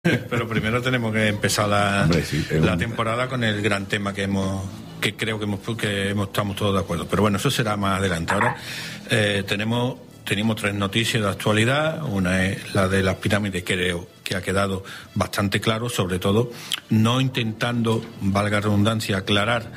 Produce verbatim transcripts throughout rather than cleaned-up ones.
Pero primero tenemos que empezar la, Hombre, sí, la temporada con el gran tema que hemos que creo que hemos que hemos, estamos todos de acuerdo. Pero bueno, eso será más adelante. Ahora eh, tenemos tenemos tres noticias de actualidad. Una es la de las pirámides, que creo que ha quedado bastante claro, sobre todo no intentando, valga la redundancia, aclarar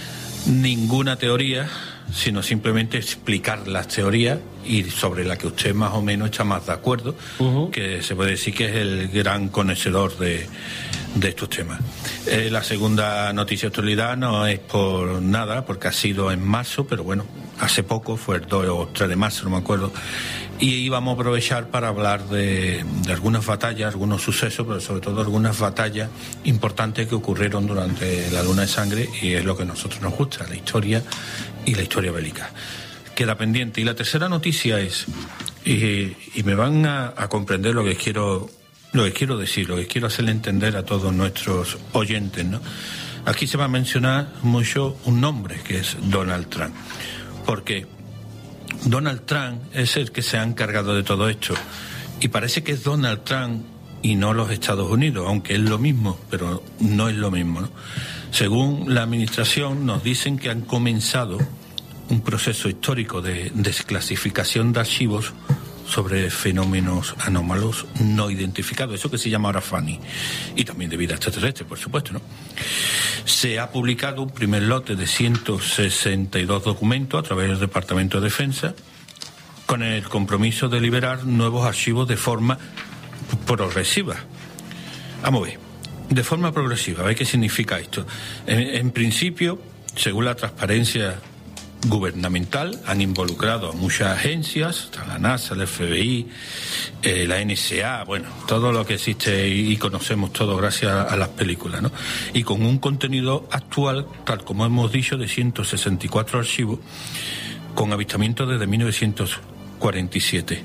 ninguna teoría, sino simplemente explicar las teorías y sobre la que usted más o menos está más de acuerdo, uh-huh. que se puede decir que es el gran conocedor de, de estos temas. Eh, la segunda noticia de actualidad no es por nada, porque ha sido en marzo, pero bueno, hace poco, fue el dos o tres de marzo, no me acuerdo, y íbamos a aprovechar para hablar de, de algunas batallas, algunos sucesos, pero sobre todo algunas batallas importantes que ocurrieron durante la Luna de Sangre, y es lo que a nosotros nos gusta, la historia y la historia bélica. Queda pendiente. Y la tercera noticia es, y, y me van a, a comprender lo que quiero lo que quiero decir, lo que quiero hacerle entender a todos nuestros oyentes, ¿no? Aquí se va a mencionar mucho un nombre, que es Donald Trump, porque Donald Trump es el que se ha encargado de todo esto, y parece que es Donald Trump y no los Estados Unidos, aunque es lo mismo, pero no es lo mismo, ¿no? Según la administración, nos dicen que han comenzado un proceso histórico de desclasificación de archivos sobre fenómenos anómalos no identificados, eso que se llama ahora FANI, y también de vida extraterrestre, por supuesto, ¿no? Se ha publicado un primer lote de ciento sesenta y dos documentos a través del Departamento de Defensa, con el compromiso de liberar nuevos archivos de forma progresiva. Vamos a ver, de forma progresiva, a ver qué significa esto. En, en principio, según la transparencia gubernamental, han involucrado a muchas agencias, la NASA, el F B I, eh, la N S A, bueno, todo lo que existe y conocemos todo gracias a, a las películas, ¿no? Y con un contenido actual, tal como hemos dicho, de ciento sesenta y cuatro archivos, con avistamientos desde mil novecientos cuarenta y siete.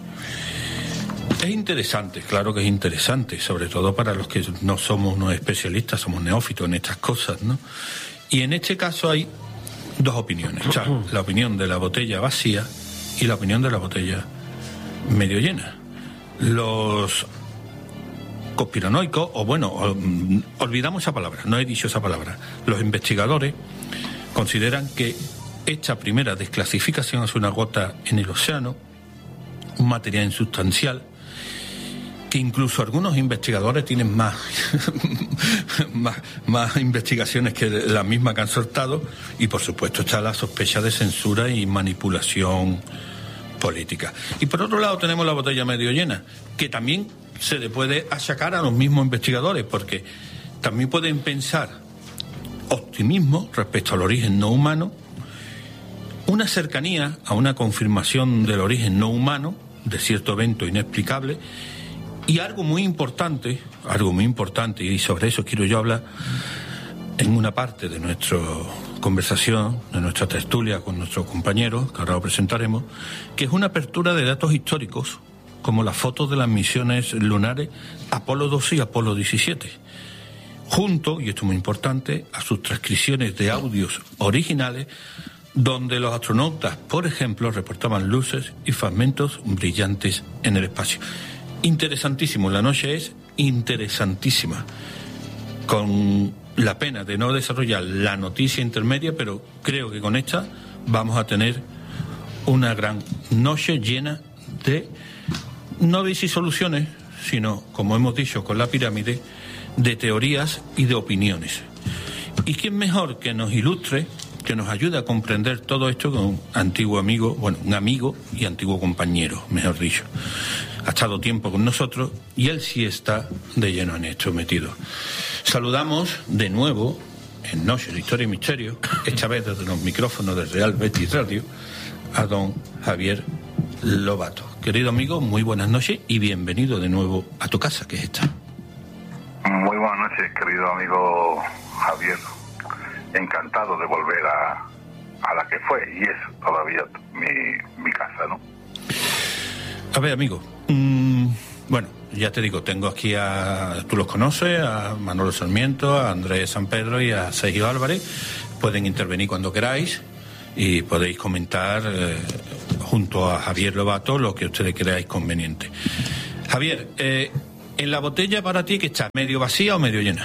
Es interesante, claro que es interesante, sobre todo para los que no somos unos especialistas, somos neófitos en estas cosas, ¿no? Y en este caso hay dos opiniones, o sea, la opinión de la botella vacía y la opinión de la botella medio llena. Los conspiranoicos, o bueno, olvidamos esa palabra, no he dicho esa palabra, los investigadores consideran que esta primera desclasificación es una gota en el océano, un material insustancial, que incluso algunos investigadores tienen más, más, más investigaciones que la misma que han soltado, y por supuesto está la sospecha de censura y manipulación política. Y por otro lado tenemos la botella medio llena, que también se le puede achacar a los mismos investigadores, porque también pueden pensar optimismo respecto al origen no humano, una cercanía a una confirmación del origen no humano de cierto evento inexplicable. Y algo muy importante, algo muy importante, y sobre eso quiero yo hablar en una parte de nuestra conversación, de nuestra tertulia con nuestros compañeros, que ahora lo presentaremos, que es una apertura de datos históricos, como las fotos de las misiones lunares Apolo doce y Apolo diecisiete, junto, y esto es muy importante, a sus transcripciones de audios originales, donde los astronautas, por ejemplo, reportaban luces y fragmentos brillantes en el espacio. Interesantísimo, la noche es interesantísima, con la pena de no desarrollar la noticia intermedia, pero creo que con esta vamos a tener una gran noche llena de, no de soluciones, sino, como hemos dicho con la pirámide, de teorías y de opiniones. ¿Y quién mejor que nos ilustre, que nos ayude a comprender todo esto con un antiguo amigo, bueno, un amigo y antiguo compañero, mejor dicho? Ha estado tiempo con nosotros y él sí está de lleno en esto metido. Saludamos de nuevo en Noche de Historia y Misterio, esta vez desde los micrófonos de Real Betis Radio, a don Javier Lobato. Querido amigo, muy buenas noches y bienvenido de nuevo a tu casa, que es esta. Muy buenas noches, querido amigo Javier. Encantado de volver a, a la que fue y es todavía mi, mi casa, ¿no? A ver, amigo, mmm, bueno, ya te digo, tengo aquí a, tú los conoces, a Manolo Sarmiento, a Andrés San Pedro y a Sergio Álvarez. Pueden intervenir cuando queráis y podéis comentar eh, junto a Javier Lobato lo que ustedes creáis conveniente. Javier, eh, ¿En la botella para ti que está medio vacía o medio llena?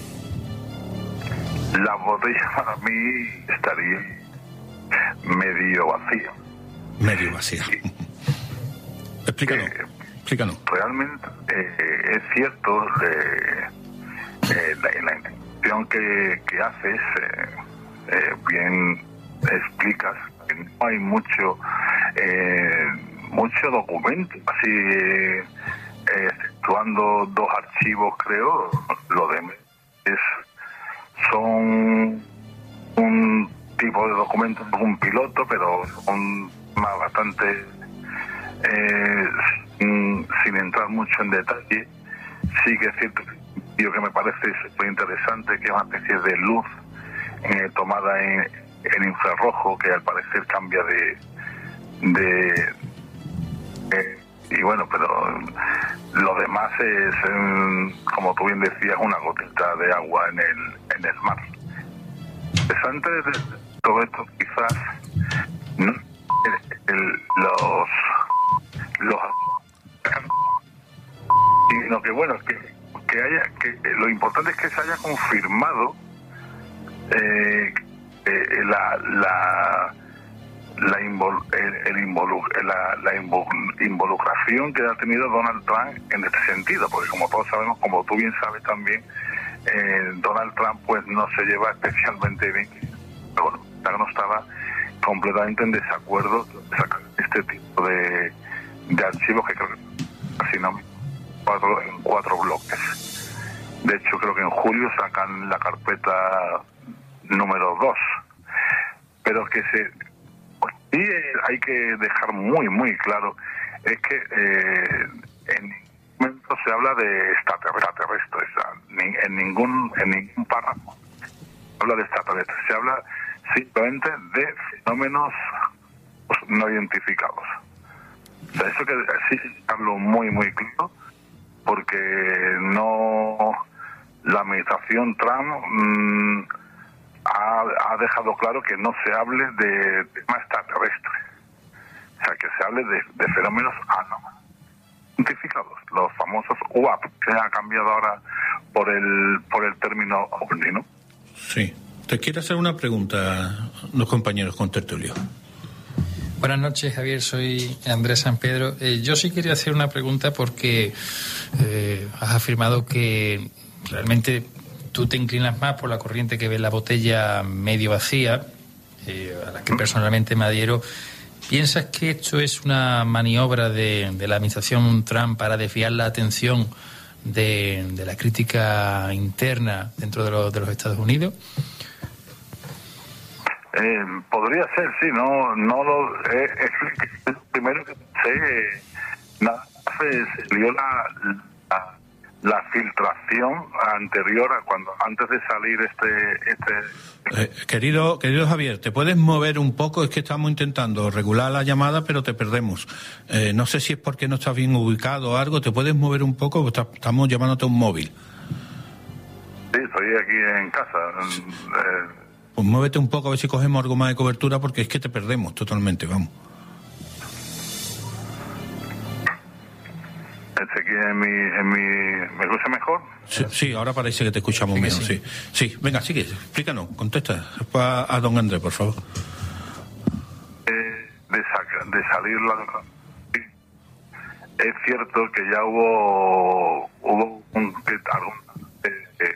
La botella para mí estaría medio vacía. Medio vacía. Sí. Explícanos, eh, explícanos. Realmente eh, es cierto eh, eh, la, la intención que, que haces, eh, eh, bien explicas que no hay mucho eh, mucho documento, así eh, exceptuando dos archivos, creo, lo de es son un tipo de documentos, un piloto, pero son más bastante eh, sin, sin entrar mucho en detalle. Sí que es cierto que, que me parece súper interesante, que es una especie de luz eh, tomada en, en infrarrojo, que al parecer cambia de de eh, y bueno, pero lo demás es, como tú bien decías, una gotita de agua en el en el mar. Interesante de todo esto, quizás, ¿no? el, el, los los sino que bueno, que que haya que lo importante es que se haya confirmado eh, eh, la la la, invol, el, el involu, la, la invol, involucración que ha tenido Donald Trump en este sentido, porque como todos sabemos, como tú bien sabes también, eh, Donald Trump pues no se lleva especialmente bien, pero bueno, ya no estaba completamente en desacuerdo de sacar este tipo de, de archivos que creo que casi no cuatro, en cuatro bloques. De hecho creo que en julio sacan la carpeta número dos, pero que se y hay que dejar muy, muy claro, es que eh, en ningún momento se habla de extraterrestres, en ningún, en ningún párrafo se habla de extraterrestres, se habla simplemente de fenómenos no identificados. O sea, eso que sí hablo muy, muy claro, porque no, la administración Trump mmm, Ha, ha dejado claro que no se hable de temas extraterrestres, o sea, que se hable de, de fenómenos anómalos identificados, los famosos U A P, que ha cambiado ahora por el por el término ovni, ¿no? Sí. Te quiero hacer una pregunta, los compañeros con tertulio. Buenas noches, Javier. Soy Andrés San Pedro. Eh, yo sí quería hacer una pregunta porque eh, has afirmado que realmente tú te inclinas más por la corriente que ve la botella medio vacía, eh, a la que personalmente me adhiero. ¿Piensas que esto es una maniobra de, de la administración Trump para desviar la atención de, de la crítica interna dentro de, lo, de los Estados Unidos? Eh, podría ser, sí, no no lo eh, es el primero que sé, nada, se dio la, la la filtración anterior a cuando antes de salir este este eh, querido querido Javier, ¿te puedes mover un poco? Es que estamos intentando regular la llamada, pero te perdemos. Eh, no sé si es porque no estás bien ubicado o algo. ¿Te puedes mover un poco? Estamos llamándote a un móvil. Sí, estoy aquí en casa. Eh, pues muévete un poco a ver si cogemos algo más de cobertura, porque es que te perdemos totalmente, vamos. Este aquí en mi, en mi, ¿me escucha mejor? Sí, sí, ahora parece que te escuchamos menos, sí. sí. Sí, venga, sigue, explícanos, contesta a, a don Andrés, por favor. Eh, de, saca, de salir la... Es cierto que ya hubo hubo un de,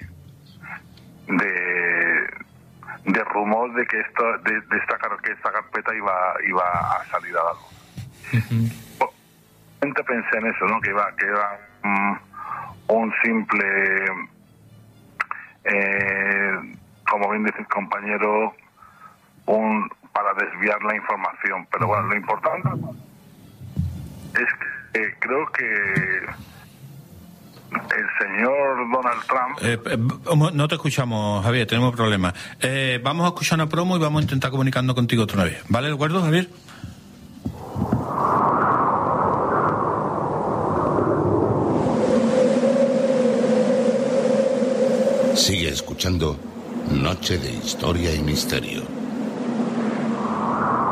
de, de rumor de que esto de, de esta que esta carpeta iba iba a salir a la luz. Uh-huh. Pensé en eso, ¿no? Que iba, que era um, un simple, eh, como bien dice el compañero, un para desviar la información. Pero bueno, lo importante es que eh, creo que el señor Donald Trump... Eh, eh, no te escuchamos, Javier, tenemos problemas. Eh, vamos a escuchar una promo y vamos a intentar comunicarnos contigo otra vez. ¿Vale, de acuerdo, Javier? Sigue escuchando Noche de Historia y Misterio.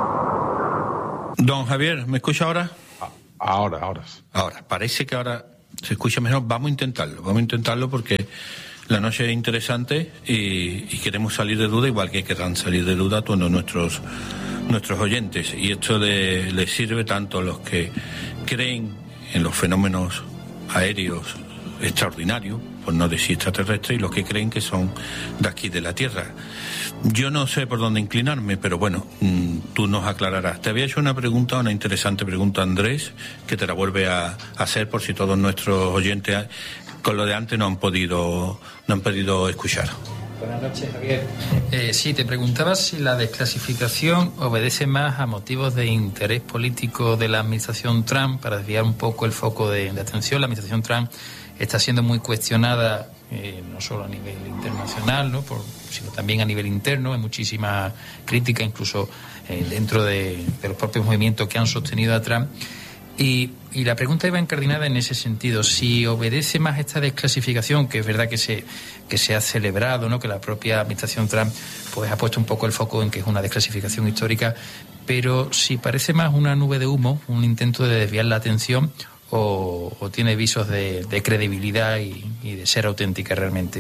Don Javier, ¿me escucha ahora? Ahora, ahora. Ahora, parece que ahora Se escucha mejor. Vamos a intentarlo, vamos a intentarlo porque la noche es interesante y, y queremos salir de duda, igual que querrán salir de duda todos nuestros nuestros oyentes. Y esto le, les sirve tanto a los que creen en los fenómenos aéreos extraordinarios, por no decir extraterrestres, y los que creen que son de aquí de la Tierra. Yo no sé por dónde inclinarme, pero bueno, mmm, tú nos aclararás. Te había hecho una pregunta, una interesante pregunta, Andrés, que te la vuelve a, a hacer por si todos nuestros oyentes con lo de antes no han podido no han podido escuchar. Buenas noches, Javier. Eh, sí, te preguntaba si la desclasificación obedece más a motivos de interés político de la administración Trump para desviar un poco el foco de, de atención. La administración Trump está siendo muy cuestionada, eh, no solo a nivel internacional, ¿no? Por, sino también a nivel interno. Hay muchísima crítica, incluso eh, dentro de, de los propios movimientos que han sostenido a Trump. Y, y la pregunta iba encardinada en ese sentido. Si obedece más esta desclasificación, que es verdad que se que se ha celebrado, ¿no? Que la propia administración Trump pues ha puesto un poco el foco en que es una desclasificación histórica, pero si parece más una nube de humo, un intento de desviar la atención, o, o tiene visos de, de credibilidad y, y de ser auténtica realmente.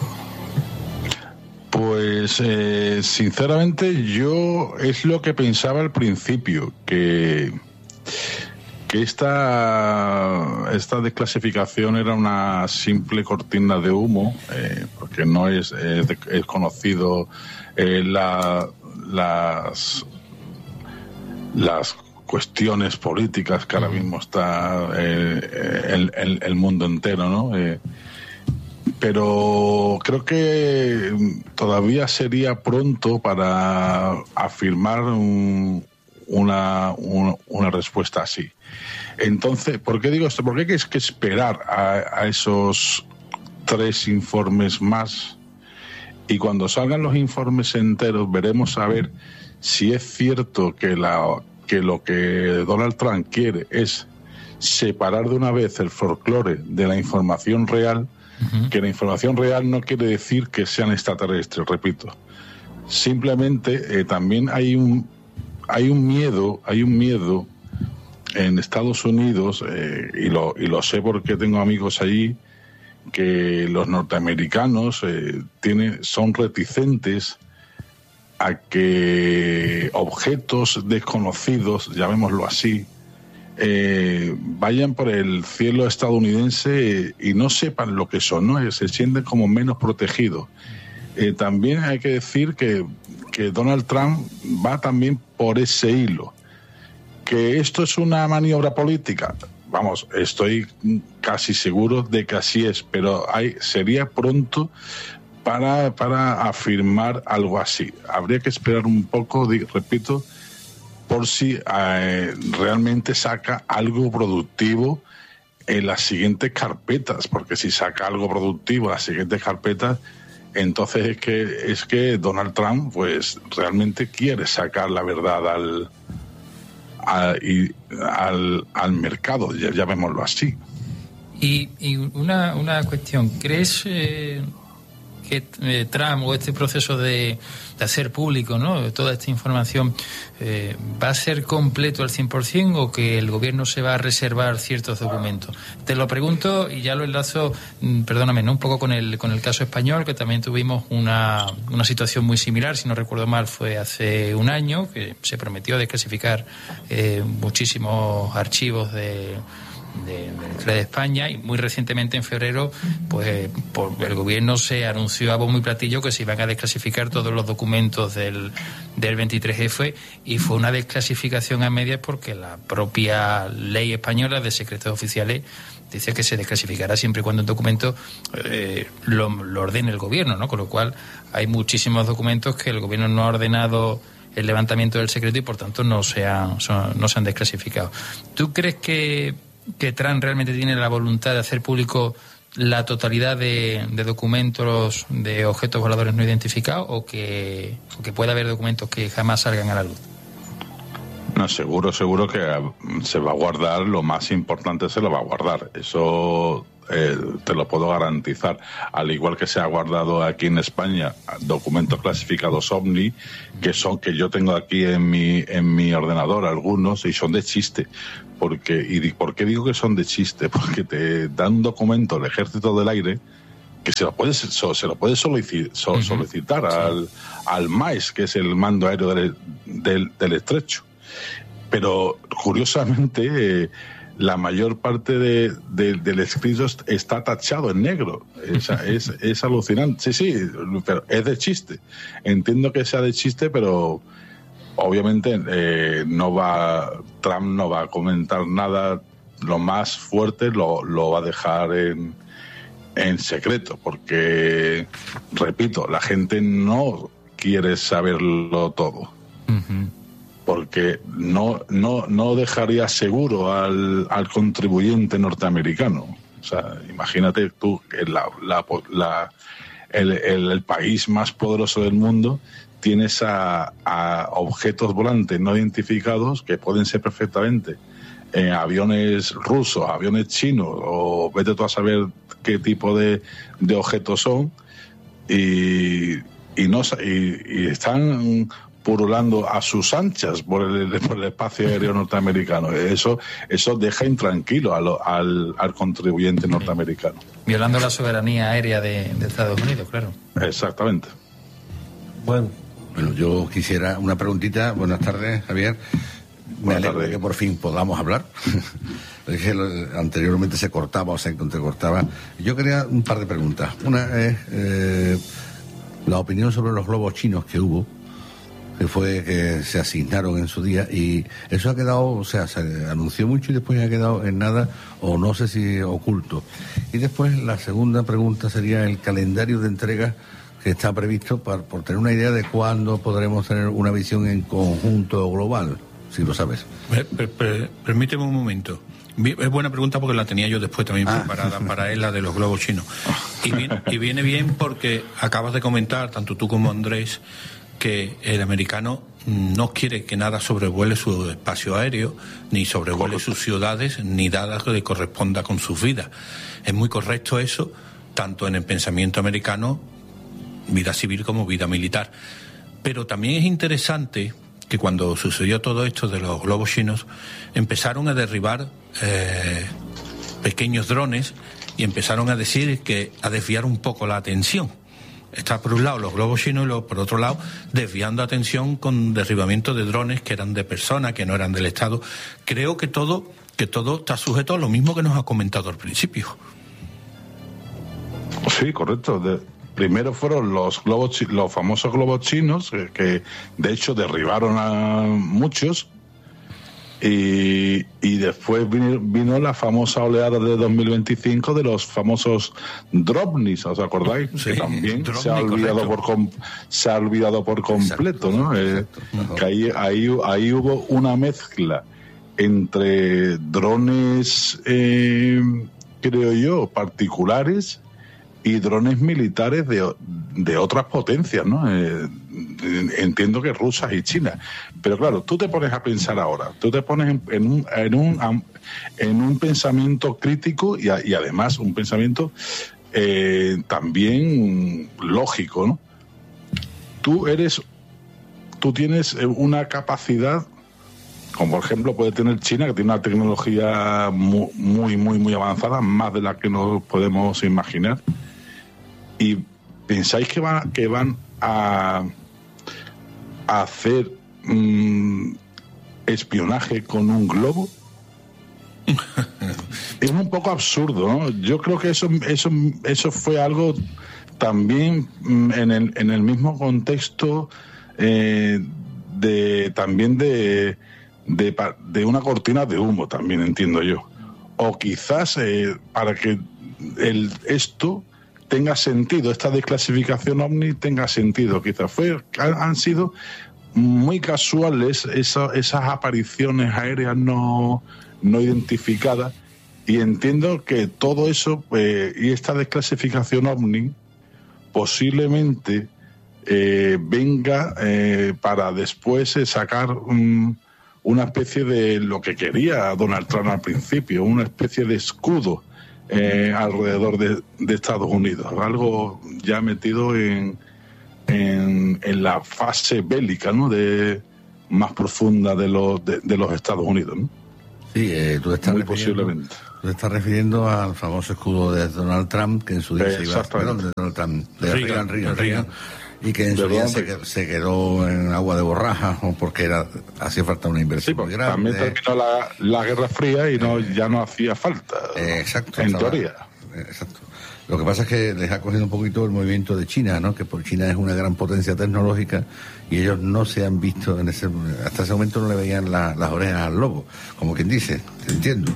Pues eh, sinceramente yo es lo que pensaba al principio, que que esta esta desclasificación era una simple cortina de humo, eh, porque no es, es, de, es conocido eh, la, las las cuestiones políticas que ahora mismo está eh, el, el, el mundo entero, ¿no? Eh, pero creo que todavía sería pronto para afirmar un, una, una una respuesta así. Entonces, ¿por qué digo esto? Porque hay que esperar a, a esos tres informes más, y cuando salgan los informes enteros veremos a ver si es cierto que la que lo que Donald Trump quiere es separar de una vez el folclore de la información real. Uh-huh. Que la información real no quiere decir que sean extraterrestres, repito. Simplemente eh, también hay un hay un miedo, hay un miedo en Estados Unidos, eh, y lo y lo sé porque tengo amigos allí, que los norteamericanos eh, tienen son reticentes a que objetos desconocidos, llamémoslo así, eh, vayan por el cielo estadounidense y no sepan lo que son, ¿no? Se sienten como menos protegidos. Eh, también hay que decir que, que Donald Trump va también por ese hilo. ¿Que esto es una maniobra política? Vamos, estoy casi seguro de que así es, pero hay, sería pronto para, para afirmar algo así. Habría que esperar un poco, repito, por si eh, realmente saca algo productivo en las siguientes carpetas, porque si saca algo productivo en las siguientes carpetas, entonces es que es que Donald Trump pues realmente quiere sacar la verdad al al, y, al, al mercado, ya llamémoslo así. Y, y una, una cuestión, ¿crees eh, que eh, Trump o este proceso de, de hacer público, ¿no?, toda esta información eh, va a ser completo al cien por ciento o que el gobierno se va a reservar ciertos documentos? Te lo pregunto y ya lo enlazo, perdóname, ¿no?, un poco con el con el caso español, que también tuvimos una, una situación muy similar, si no recuerdo mal fue hace un año, que se prometió desclasificar eh, muchísimos archivos de de, de la historia de España, y muy recientemente en febrero pues por el gobierno se anunció a bombo y platillo que se iban a desclasificar todos los documentos del, del veintitrés efe, y fue una desclasificación a medias porque la propia ley española de secretos oficiales dice que se desclasificará siempre y cuando el documento eh, lo, lo ordene el gobierno, ¿no? Con lo cual hay muchísimos documentos que el gobierno no ha ordenado el levantamiento del secreto y por tanto no se han, son, no se han desclasificado. ¿Tú crees que que Trump realmente tiene la voluntad de hacer público la totalidad de, de documentos de objetos voladores no identificados, o que, o que pueda haber documentos que jamás salgan a la luz? No, seguro, seguro que se va a guardar lo más importante, se lo va a guardar. Eso eh, te lo puedo garantizar. Al igual que se ha guardado aquí en España documentos clasificados OVNI, que son que yo tengo aquí en mi en mi ordenador algunos, y son de chiste. Porque y ¿por qué digo que son de chiste? Porque te dan un documento el Ejército del Aire que se lo puedes se lo puedes solicitar, uh-huh. solicitar sí. al al M A E S, que es el Mando Aéreo del, del, del Estrecho. Pero curiosamente eh, la mayor parte de, de, del escrito está tachado en negro. Es, es, es alucinante. Sí, sí, pero es de chiste. Entiendo que sea de chiste, pero obviamente eh, no va Trump no va a comentar nada. Lo más fuerte lo, lo va a dejar en, en secreto, porque, repito, la gente no quiere saberlo todo. Uh-huh. Porque no no no dejaría seguro al, al contribuyente norteamericano. O sea, imagínate tú que la, la, la, el, el, el país más poderoso del mundo tienes a, a objetos volantes no identificados que pueden ser perfectamente eh, aviones rusos, aviones chinos, o vete tú a saber qué tipo de, de objetos son, y, y, no, y, y están purulando a sus anchas por el, por el espacio aéreo norteamericano. Eso eso deja intranquilo a lo, al, al contribuyente norteamericano. Violando la soberanía aérea de, de Estados Unidos, claro. Exactamente. Bueno, bueno, yo quisiera una preguntita. Buenas tardes, Javier. Me alegro de que por fin podamos hablar. Anteriormente se cortaba o se entrecortaba. Yo quería un par de preguntas. Una es eh, la opinión sobre los globos chinos que hubo, que fue que se asignaron en su día, y eso ha quedado, o sea, se anunció mucho y después ha quedado en nada, o no sé si oculto. Y después la segunda pregunta sería el calendario de entrega que está previsto, para, por tener una idea de cuándo podremos tener una visión en conjunto global, si lo sabes. Per, per, per, permíteme un momento. Es buena pregunta porque la tenía yo después también ah. preparada para él, la de los globos chinos. Y viene, y viene bien porque acabas de comentar, tanto tú como Andrés, que el americano no quiere que nada sobrevuele su espacio aéreo, ni sobrevuele sus ciudades, ni nada que le corresponda con sus vidas. Es muy correcto eso, tanto en el pensamiento americano, vida civil como vida militar. Pero también es interesante que cuando sucedió todo esto de los globos chinos, empezaron a derribar eh, pequeños drones y empezaron a decir que a desviar un poco la atención. Está por un lado los globos chinos y lo, por otro lado desviando atención con derribamiento de drones que eran de personas, que no eran del Estado. Creo que todo que todo está sujeto a lo mismo que nos ha comentado al principio. Sí, correcto. De, primero fueron los globos, los famosos globos chinos, que, que de hecho derribaron a muchos. Y, y después vino, vino la famosa oleada de dos mil veinticinco de los famosos Dropnis, ¿os acordáis? Sí, que también Dropnik, se ha olvidado por com, se ha olvidado por completo, exacto, ¿no? Exacto, eh, que ahí, ahí, ahí hubo una mezcla entre drones, eh, creo yo, particulares y drones militares de, de otras potencias, ¿no? Eh, entiendo que rusas y chinas. Pero claro, tú te pones a pensar ahora, tú te pones en, en, un, en, un, en un pensamiento crítico y, a, y además un pensamiento eh, también lógico, ¿no? Tú eres, tú tienes una capacidad, como por ejemplo puede tener China, que tiene una tecnología muy, muy, muy, muy avanzada, más de la que nos podemos imaginar. Y pensáis que van, que van a, a hacer mmm, espionaje con un globo. Es un poco absurdo, ¿no? Yo creo que eso eso eso fue algo también en el en el mismo contexto eh, de también de, de de una cortina de humo, también entiendo yo, o quizás eh, para que el esto tenga sentido, esta desclasificación OVNI tenga sentido, quizás fue han sido muy casuales esa, esas apariciones aéreas no no identificadas, y entiendo que todo eso eh, y esta desclasificación OVNI posiblemente eh, venga eh, para después eh, sacar un, una especie de lo que quería Donald Trump al principio, una especie de escudo eh, alrededor de, de Estados Unidos, algo ya metido en, en, en la fase bélica, ¿no?, de más profunda de los de, de los Estados Unidos, ¿no? Sí, eh, tú estás muy posiblemente. Tú estás refiriendo al famoso escudo de Donald Trump, que en su día se iba, perdón, de Donald Trump, de Reagan, Reagan, Reagan, y que en su día se, se quedó en agua de borraja, o porque era hacía falta una inversión sí, muy grande. También terminó la, la Guerra Fría y no ya no hacía falta. Eh, exacto. En estaba, teoría. Exacto. Lo que pasa es que les ha cogido un poquito el movimiento de China, ¿no? Que por China es una gran potencia tecnológica y ellos no se han visto en ese hasta ese momento no le veían la, las orejas al lobo, como quien dice, te entiendo.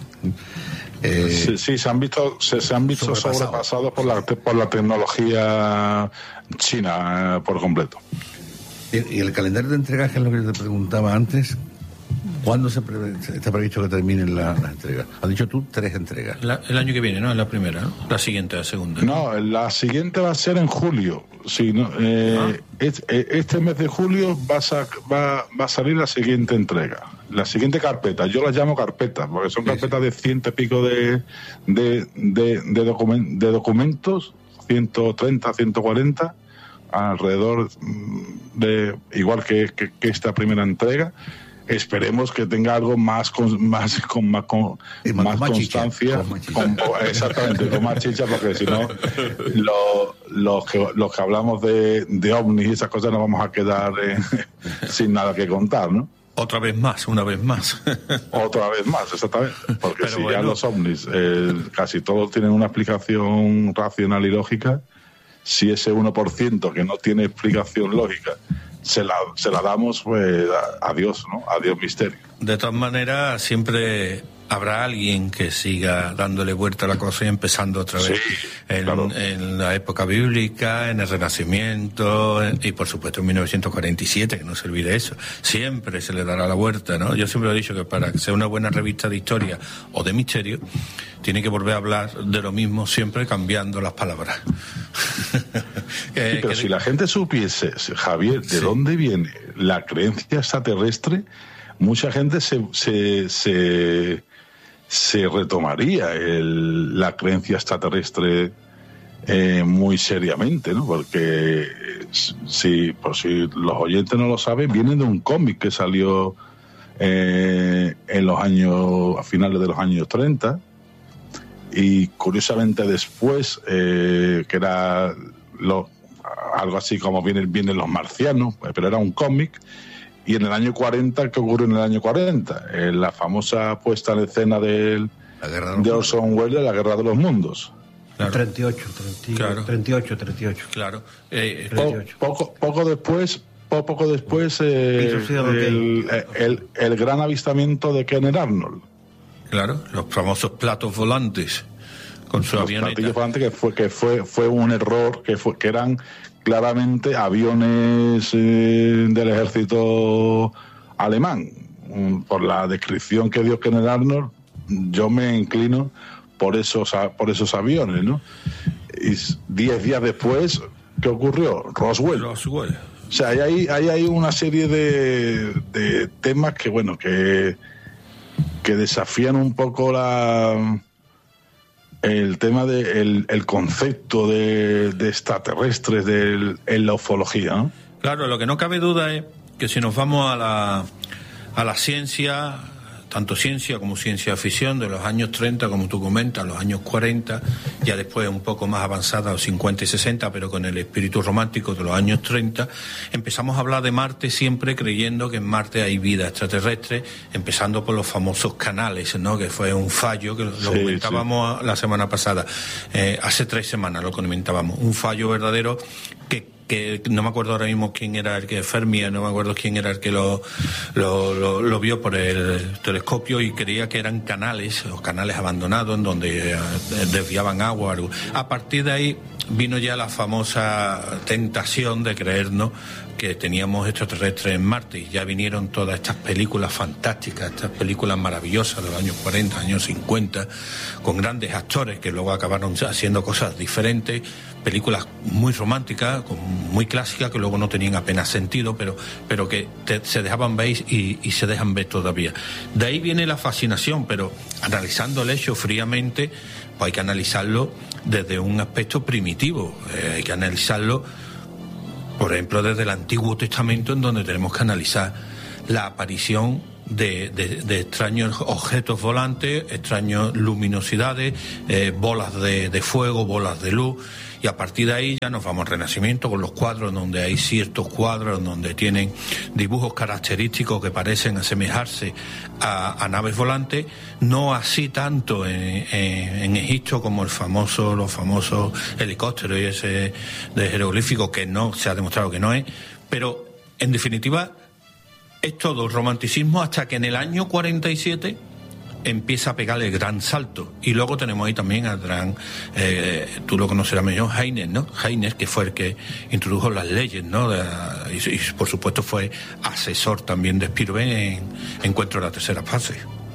Eh, sí, sí, se han visto se, se han visto sobrepasados por la por la tecnología china eh, por completo. Y, y el calendario de entregas, que es lo que yo te preguntaba antes, ¿cuándo se pre está previsto que terminen las la entregas? Has dicho tú tres entregas. La, el año que viene, ¿no? Es la primera, ¿no? La siguiente, la segunda. No, no la siguiente va a ser en julio. Sí, no, eh, ah. este, este mes de julio va a, sa va, va a salir la siguiente entrega. La siguiente carpeta, yo la llamo carpeta, porque son sí, carpetas sí. de ciento y pico de, de, de, de, document de documentos, ciento treinta, ciento cuarenta, alrededor de, igual que, que, que esta primera entrega. Esperemos que tenga algo más con más con más, con, más, más constancia, chicha, con con, exactamente, con más chicha, porque si no lo, los que los que hablamos de, de ovnis y esas cosas nos vamos a quedar eh, sin nada que contar, ¿no? Otra vez más, una vez más. Otra vez más, exactamente. Porque Pero si bueno. ya los ovnis eh, casi todos tienen una explicación racional y lógica, si ese uno por ciento que no tiene explicación lógica se la, se la damos, pues adiós, ¿no? Adiós misterio. De todas maneras, siempre habrá alguien que siga dándole vuelta a la cosa y empezando otra vez sí, en, claro. en la época bíblica, en el Renacimiento y por supuesto en mil novecientos cuarenta y siete, que no se olvide eso. Siempre se le dará la vuelta, ¿no? Yo siempre he dicho que para que sea una buena revista de historia o de misterio, tiene que volver a hablar de lo mismo, siempre cambiando las palabras. que, sí, pero que... si la gente supiese, Javier, de sí. dónde viene la creencia extraterrestre, mucha gente se... se, se se retomaría el, la creencia extraterrestre eh, muy seriamente, ¿no? Porque si, por si los oyentes no lo saben, vienen de un cómic que salió eh, en los años, a finales de los años treinta, y curiosamente después, eh, que era lo, algo así como vienen, vienen los marcianos, pero era un cómic. Y en el año cuarenta, ¿qué ocurrió en el año cuarenta? Eh, la famosa puesta en escena del, de Orson Welles, La Guerra de los Mundos. Claro. treinta y ocho, treinta, claro. treinta y ocho, treinta y ocho. Claro. Eh, treinta y ocho. Po, poco, poco después, po, poco después eh, el, el, el gran avistamiento de Kenneth Arnold. Claro, los famosos platos volantes con su los avioneta. Platillos volantes que fue que fue fue un error, que fue que eran claramente aviones eh, del ejército alemán. Por la descripción que dio Kenneth Arnold, yo me inclino por esos por esos aviones, ¿no? Y diez días después, ¿qué ocurrió? Roswell. Roswell. O sea, hay ahí hay, hay una serie de, de temas que, bueno, que que desafían un poco la el tema de el, el concepto de, de extraterrestres de, en la ufología, ¿no? Claro, lo que no cabe duda es que si nos vamos a la a la ciencia, tanto ciencia como ciencia ficción de los años treinta, como tú comentas, los años cuarenta, ya después un poco más avanzada, los cincuenta y sesenta, pero con el espíritu romántico de los años treinta, empezamos a hablar de Marte siempre creyendo que en Marte hay vida extraterrestre, empezando por los famosos canales, ¿no? Que fue un fallo, que lo sí, comentábamos sí. la semana pasada, eh, hace tres semanas lo comentábamos, un fallo verdadero que que no me acuerdo ahora mismo quién era el que Fermi, no me acuerdo quién era el que lo, lo, lo, lo vio por el telescopio y creía que eran canales, o canales abandonados en donde desviaban agua o algo. A partir de ahí vino ya la famosa tentación de creernos que teníamos extraterrestres en Marte, y ya vinieron todas estas películas fantásticas, estas películas maravillosas de los años cuarenta, años cincuenta, con grandes actores que luego acabaron haciendo cosas diferentes, películas muy románticas, muy clásicas, que luego no tenían apenas sentido, pero, pero que te, se dejaban ver y, y se dejan ver todavía. De ahí viene la fascinación, pero analizando el hecho fríamente, pues hay que analizarlo desde un aspecto primitivo, eh, hay que analizarlo, por ejemplo, desde el Antiguo Testamento, en donde tenemos que analizar la aparición de, de, de extraños objetos volantes, extrañas luminosidades, eh, bolas de, de fuego, bolas de luz, y a partir de ahí ya nos vamos al Renacimiento con los cuadros, donde hay ciertos cuadros donde tienen dibujos característicos que parecen asemejarse a, a naves volantes, no así tanto en, en, en Egipto como el famoso, los famosos helicópteros y ese de jeroglífico, que no se ha demostrado que no es, pero en definitiva es todo el romanticismo hasta que en el año cuarenta y siete empieza a pegar el gran salto. Y luego tenemos ahí también a gran, eh, tú lo conocerás mejor, Heine, ¿no? Heine, que fue el que introdujo las leyes, ¿no? De, y, y por supuesto fue asesor también de Spielberg en Encuentro de la tercera fase.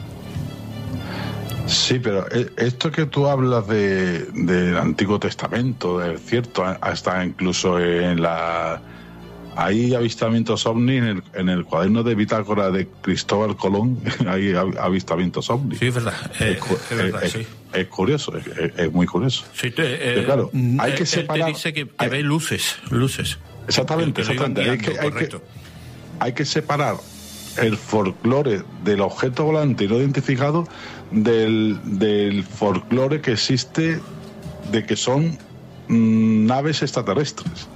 Sí, pero esto que tú hablas de del Antiguo Testamento, es cierto, hasta incluso en la... Hay avistamientos ovni en el, en el cuaderno de bitácora de Cristóbal Colón, hay avistamientos ovni. Sí, es verdad. Eh, es, es, verdad es, sí. es curioso, es, es muy curioso. Sí, te, eh, Pero claro, hay eh, que separar... Te dice que, que hay, ve luces, luces. Exactamente, exactamente. Guiando, hay, que, hay, que, hay que separar el folclore del objeto volante no identificado del, del folclore que existe de que son mmm, naves extraterrestres.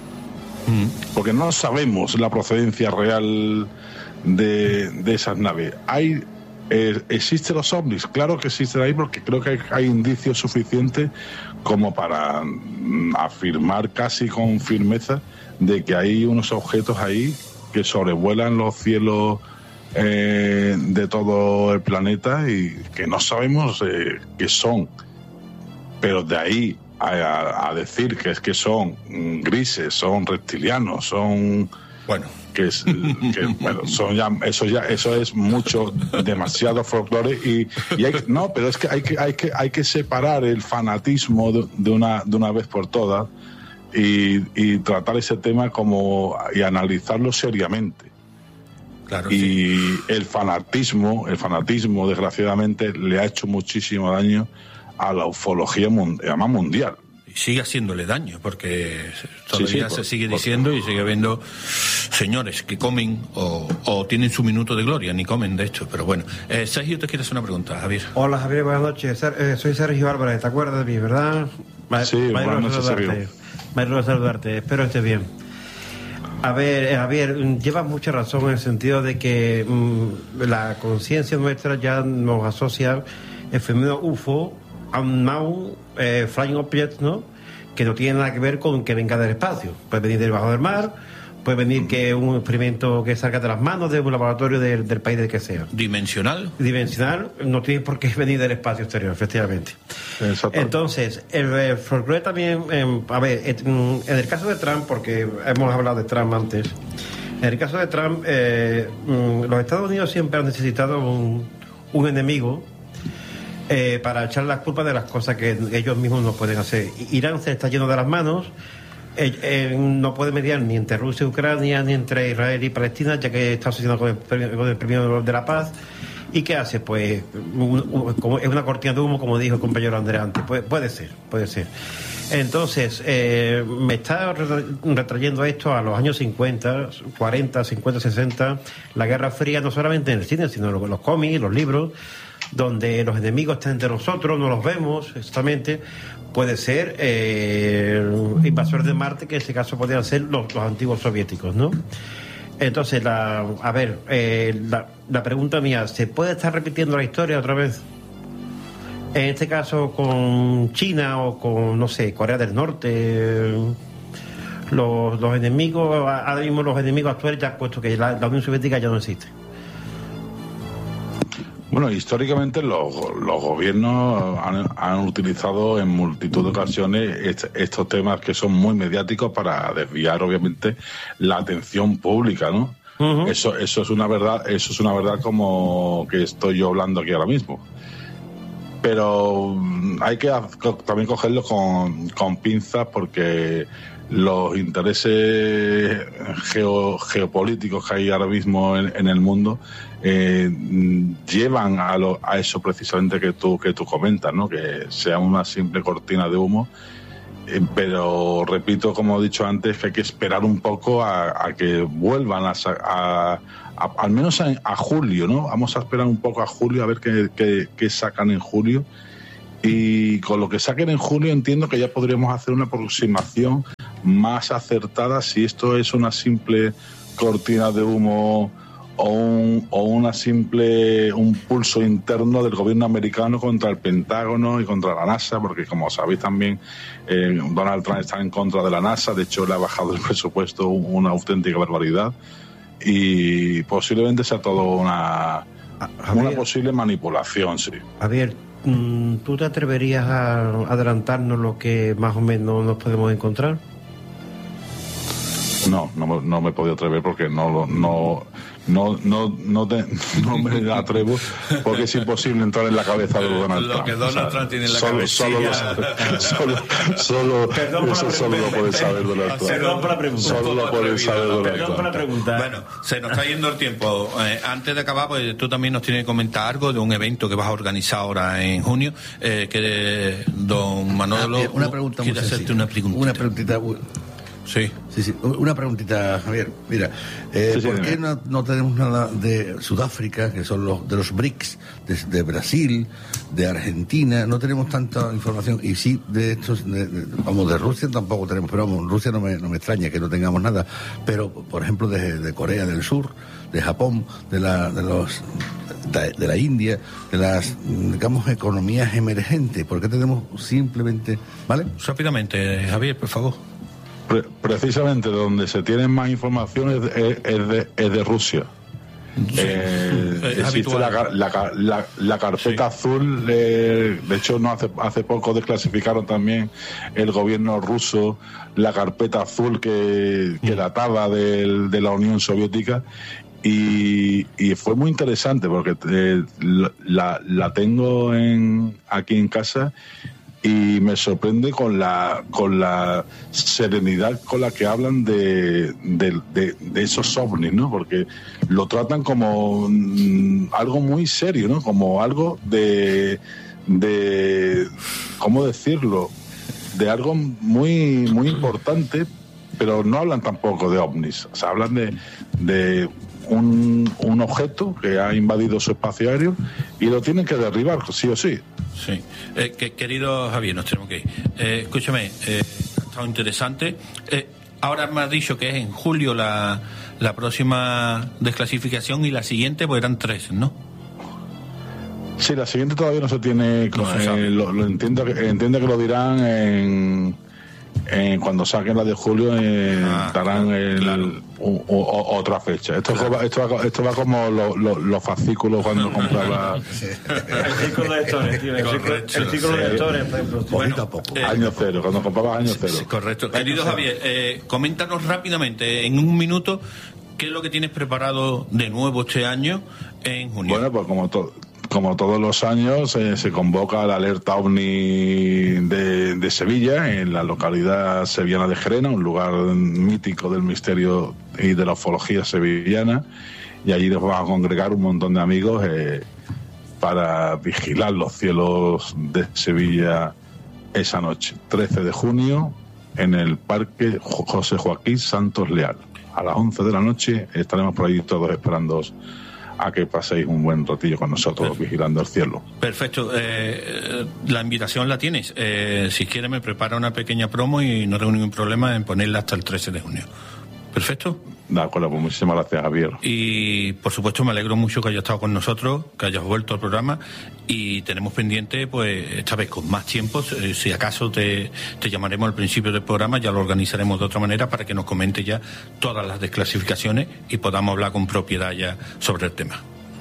Porque no sabemos la procedencia real de, de esas naves. Hay eh, ¿existen los ovnis? Claro que existen ahí, porque creo que hay, hay indicios suficientes como para mm, afirmar casi con firmeza de que hay unos objetos ahí que sobrevuelan los cielos eh, de todo el planeta y que no sabemos eh, qué son. Pero de ahí A, a decir que es que son grises, son reptilianos, son bueno, que es que, bueno, son ya eso ya eso es mucho, demasiado folclore y, y hay, no, pero es que hay que hay que hay que separar el fanatismo de, de una de una vez por todas y, y tratar ese tema como y analizarlo seriamente. Claro, y sí. el fanatismo, el fanatismo desgraciadamente le ha hecho muchísimo daño a la ufología además mundial. Y sigue haciéndole daño, porque todavía sí, sí, se por, sigue por, diciendo y sigue habiendo señores que comen o, o tienen su minuto de gloria, ni comen de esto, pero bueno. Eh, Sergio, te quiero hacer una pregunta, Javier. Hola, Javier, buenas noches. Eh, soy Sergio Álvarez, ¿te acuerdas de mí, verdad? Ma sí, buenas noches, Sergio. Me alegro de saludarte, espero que estés bien. A ver, eh, Javier, llevas mucha razón en el sentido de que mmm, la conciencia nuestra ya nos asocia el fenómeno U F O unknown eh, flying objects, ¿no? Que no tiene nada que ver con que venga del espacio. Puede venir debajo del mar, puede venir que un experimento que salga de las manos de un laboratorio del, del país de que sea. ¿Dimensional? Dimensional, no tiene por qué venir del espacio exterior, efectivamente. Entonces, el, el folclore también, eh, a ver, en el caso de Trump, porque hemos hablado de Trump antes, en el caso de Trump, eh, los Estados Unidos siempre han necesitado un, un enemigo Eh, para echar las culpas de las cosas que ellos mismos no pueden hacer. Irán se está lleno de las manos, eh, eh, no puede mediar ni entre Rusia y Ucrania, ni entre Israel y Palestina, ya que está asociado con el, con el premio de la paz. ¿Y qué hace? Pues un, un, como, es una cortina de humo, como dijo el compañero Andrés antes. Puede, puede ser, puede ser. Entonces, eh, me está retrayendo esto a los años cincuenta, cuarenta, cincuenta, sesenta, la Guerra Fría, no solamente en el cine, sino en los cómics, los libros, donde los enemigos están entre nosotros, no los vemos exactamente. Puede ser eh, invasores de Marte, que en este caso podrían ser los, los antiguos soviéticos, ¿no? Entonces, la, a ver, eh, la, la pregunta mía, ¿se puede estar repitiendo la historia otra vez? En este caso con China o con, no sé, Corea del Norte. Los, los enemigos, ahora mismo los enemigos actuales, ya puesto que la, la Unión Soviética ya no existe. Bueno, históricamente los, los gobiernos han, han utilizado en multitud de ocasiones est, estos temas que son muy mediáticos para desviar, obviamente, la atención pública, ¿no? Uh-huh. Eso, eso es una verdad, eso es una verdad como que estoy yo hablando aquí ahora mismo. pero hay que también cogerlo con, con pinzas, porque los intereses geo, geopolíticos que hay ahora mismo en, en el mundo eh, llevan a, lo, a eso precisamente que tú que tú comentas, ¿no? Que sea una simple cortina de humo. Eh, pero repito, como he dicho antes, que hay que esperar un poco a, a que vuelvan a, a, a al menos a, a julio, ¿no? Vamos a esperar un poco a julio a ver qué, qué, qué sacan en julio, y con lo que saquen en julio entiendo que ya podríamos hacer una aproximación más acertada si esto es una simple cortina de humo o un o una simple un pulso interno del gobierno americano contra el Pentágono y contra la NASA, porque como sabéis también eh, Donald Trump está en contra de la NASA. De hecho le ha bajado el presupuesto una auténtica barbaridad, y posiblemente sea todo una Javier, una posible manipulación. Sí, Javier, ¿tú te atreverías a adelantarnos lo que más o menos nos podemos encontrar? No, no, no me he podido atrever porque no no no no no, te, no me atrevo, porque es imposible entrar en la cabeza de Donald Trump. Lo que Donald o sea, Trump tiene en la solo, cabeza. Solo, lo, solo, solo, Perdón eso solo lo puede saber Donald Trump. Perdón por la pregunta. Solo lo puede saber Donald Trump. Perdón por la pregunta. Bueno, se nos está yendo el tiempo. Eh, antes de acabar, pues tú también nos tienes que comentar algo de un evento que vas a organizar ahora en junio, eh, que don Manolo ah, una pregunta quiere hacerte una preguntita. Una preguntita. Sí. Sí, sí. Una preguntita, Javier. Mira, eh, sí, sí, ¿por qué no, no tenemos nada de Sudáfrica, que son los de los B R I C S, de, de Brasil, de Argentina? No tenemos tanta información. Y sí, de estos, de, de, vamos, de Rusia tampoco tenemos, pero vamos, Rusia no me, no me extraña que no tengamos nada. Pero, por ejemplo, de, de Corea del Sur, de Japón, de la, de los de, de la India, de las, digamos, economías emergentes. ¿Por qué tenemos simplemente, vale? Rápidamente, Javier, por favor. Pre- precisamente donde se tienen más informaciones es, es, de, es de Rusia. Sí. Eh, es existe la, la, la, la carpeta sí. azul, eh, de hecho no hace, hace poco desclasificaron también el gobierno ruso la carpeta azul que, que databa de, de la Unión Soviética, y, y fue muy interesante porque eh, la, la tengo en, aquí en casa. Y me sorprende con la con la serenidad con la que hablan de, de, de, de esos ovnis, ¿no? Porque lo tratan como mm, algo muy serio, ¿no? Como algo de, de ¿cómo decirlo? De algo muy muy importante, pero no hablan tampoco de ovnis. O sea, hablan de, de un, un objeto que ha invadido su espacio aéreo y lo tienen que derribar, sí o sí. Sí, eh, que, querido Javier, nos tenemos que ir. Eh, escúchame, eh, ha estado interesante. Eh, ahora me has dicho que es en julio la, la próxima desclasificación, y la siguiente pues eran tres, ¿no? Sí, la siguiente todavía no se tiene. No se sabe. Eh, lo, lo entiendo, que, entiendo que lo dirán en, en cuando saquen la de julio, eh, ah, darán claro, el, claro. O, o, otra fecha. Esto, claro. va, esto, va, esto va como los lo, lo fascículos cuando compraba. El ciclo de lectores, tío. El ciclo, el ciclo de lectores, por ejemplo. Bueno, a poco. Eh, año cero, cuando comprabas año cero. Sí, correcto. Querido Javier, eh, coméntanos rápidamente, en un minuto, qué es lo que tienes preparado de nuevo este año en junio. Bueno, pues como todo. Como todos los años, eh, se convoca la alerta OVNI de, de Sevilla, en la localidad sevillana de Gerena, un lugar mítico del misterio y de la ufología sevillana, y allí nos vamos a congregar un montón de amigos eh, para vigilar los cielos de Sevilla esa noche, trece de junio, en el Parque José Joaquín Santos Leal. A las once de la noche estaremos por ahí todos esperándoos a que paséis un buen ratillo con nosotros. Perfecto. Vigilando el cielo. Perfecto. Eh, la invitación la tienes. Eh, si quieres me prepara una pequeña promo y no tengo ningún problema en ponerla hasta el trece de junio. ¿Perfecto? De acuerdo, pues muchísimas gracias, Javier. Y por supuesto me alegro mucho que hayas estado con nosotros, que hayas vuelto al programa, y tenemos pendiente, pues esta vez con más tiempo, si acaso te, te llamaremos al principio del programa, ya lo organizaremos de otra manera para que nos comente ya todas las desclasificaciones y podamos hablar con propiedad ya sobre el tema.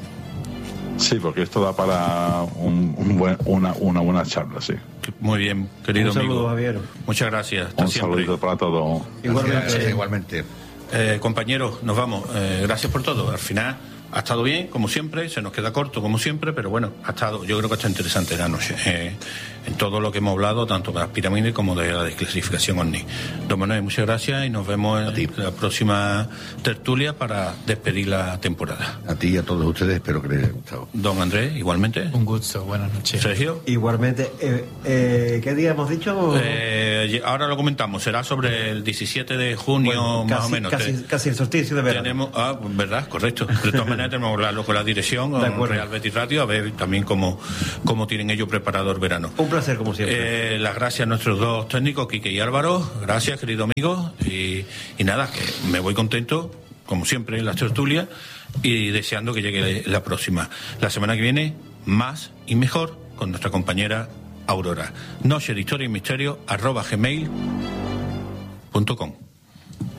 Sí, porque esto da para un, un buen, una, una buena charla, sí. Muy bien, querido un amigo. Saludo, Javier. Muchas gracias. Hasta un siempre. saludo para todos. Igualmente. Sí, igualmente. Eh, compañeros, nos vamos. Eh, gracias por todo. Al final ha estado bien, como siempre, se nos queda corto, como siempre, pero bueno, ha estado, yo creo que está interesante la noche, eh, en todo lo que hemos hablado, tanto de las pirámides como de la desclasificación OVNI. Don Manuel, muchas gracias y nos vemos en la próxima tertulia para despedir la temporada. A ti y a todos ustedes, espero que les haya gustado. Don Andrés, igualmente. Un gusto, buenas noches. Sergio. Igualmente. Eh, eh, ¿Qué día hemos dicho? Eh, ahora lo comentamos, será sobre el diecisiete de junio, bueno, casi, más o menos. Casi, casi el solsticio de verano. Tenemos, ah, verdad, correcto. De todas maneras tenemos que hablarlo con la dirección, con Real Betis Radio, a ver también cómo, cómo tienen ellos preparado el verano. Un placer, como siempre. Eh, las gracias a nuestros dos técnicos, Quique y Álvaro. Gracias, querido amigo. Y, y nada, que me voy contento, como siempre, en las tertulias y deseando que llegue la próxima. La semana que viene, más y mejor, con nuestra compañera Aurora. Noche de Historia y Misterio, arroba gmail punto com.